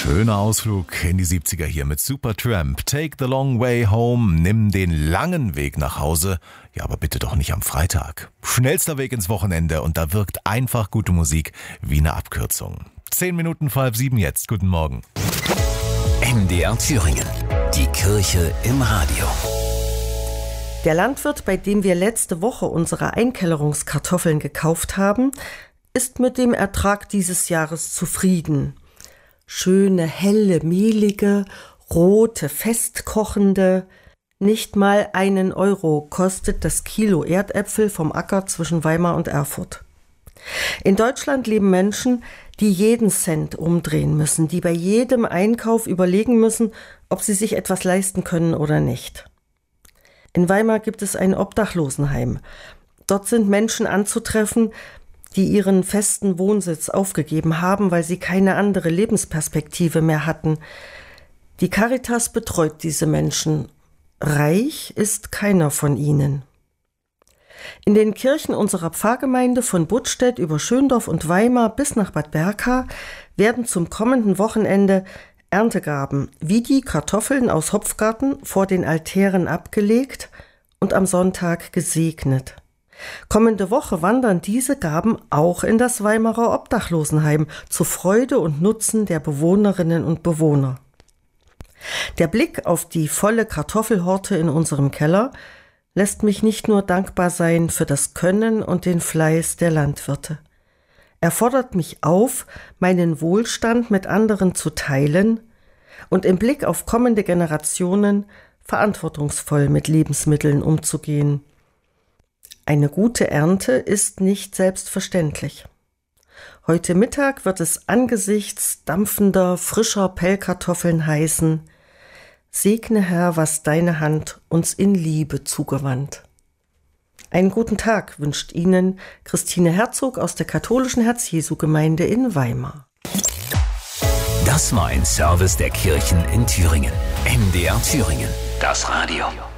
Schöner Ausflug in die 70er hier mit Supertramp. Take the long way home. Nimm den langen Weg nach Hause. Ja, aber bitte doch nicht am Freitag. Schnellster Weg ins Wochenende und da wirkt einfach gute Musik wie eine Abkürzung. 10 Minuten vor 6:30 jetzt. Guten Morgen. MDR Thüringen. Die Kirche im Radio. Der Landwirt, bei dem wir letzte Woche unsere Einkellerungskartoffeln gekauft haben, ist mit dem Ertrag dieses Jahres zufrieden. Schöne, helle, mehlige, rote, festkochende. Nicht mal 1 Euro kostet das Kilo Erdäpfel vom Acker zwischen Weimar und Erfurt. In Deutschland leben Menschen, die jeden Cent umdrehen müssen, die bei jedem Einkauf überlegen müssen, ob sie sich etwas leisten können oder nicht. In Weimar gibt es ein Obdachlosenheim. Dort sind Menschen anzutreffen, die ihren festen Wohnsitz aufgegeben haben, weil sie keine andere Lebensperspektive mehr hatten. Die Caritas betreut diese Menschen. Reich ist keiner von ihnen. In den Kirchen unserer Pfarrgemeinde von Buttstedt über Schöndorf und Weimar bis nach Bad Berka werden zum kommenden Wochenende Erntegaben wie die Kartoffeln aus Hopfgarten vor den Altären abgelegt und am Sonntag gesegnet. Kommende Woche wandern diese Gaben auch in das Weimarer Obdachlosenheim zur Freude und Nutzen der Bewohnerinnen und Bewohner. Der Blick auf die volle Kartoffelhorte in unserem Keller lässt mich nicht nur dankbar sein für das Können und den Fleiß der Landwirte. Er fordert mich auf, meinen Wohlstand mit anderen zu teilen und im Blick auf kommende Generationen verantwortungsvoll mit Lebensmitteln umzugehen. Eine gute Ernte ist nicht selbstverständlich. Heute Mittag wird es angesichts dampfender, frischer Pellkartoffeln heißen: Segne, Herr, was deine Hand uns in Liebe zugewandt. Einen guten Tag wünscht Ihnen Christine Herzog aus der katholischen Herz-Jesu-Gemeinde in Weimar. Das war ein Service der Kirchen in Thüringen. MDR Thüringen. Das Radio.